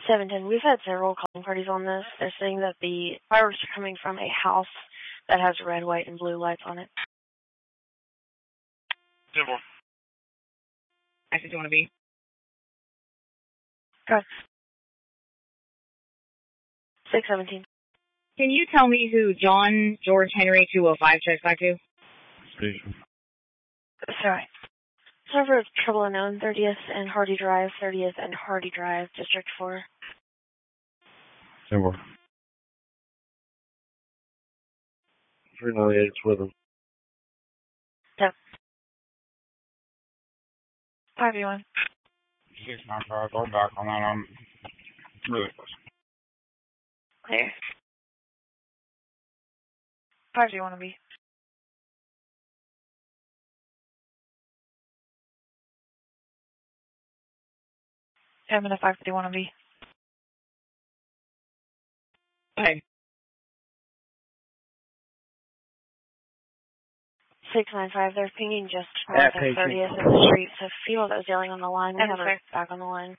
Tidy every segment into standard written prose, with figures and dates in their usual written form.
710. We've had several calling parties on this. They're saying that the fireworks are coming from a house that has red, white, and blue lights on it. Simple. I said, do you want to be? Go ahead. 617. Can you tell me who John George Henry 205 checks back to? Station. Sorry. Server of Trouble Unknown, 30th and Hardy Drive, 30th and Hardy Drive, District 4. Simple. 398's with him. Yep. 5v1. 695, going back on that. Really close. Clear. 5 do you want to be? I'm in a 5 do you want to be? Okay. 695, they're pinging just north of 30th in the street. So female that was yelling on the line, we have her back on the line.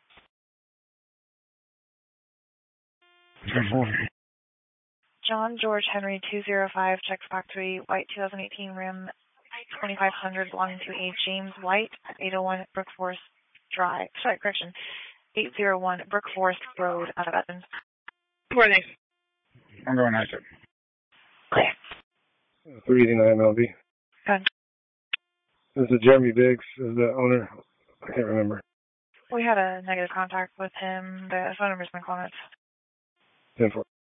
John George Henry 205, checks back to a white 2018 Rim 2500 belonging to a James White at 801 Brook Forest Drive. Sorry, correction. 801 Brook Forest Road out of Athens. Where next? I'm going exit. Clear. 389 LB. Good. This is Jeremy Biggs, is the owner. I can't remember. We had a negative contact with him. The phone number's been calling it. 10-4.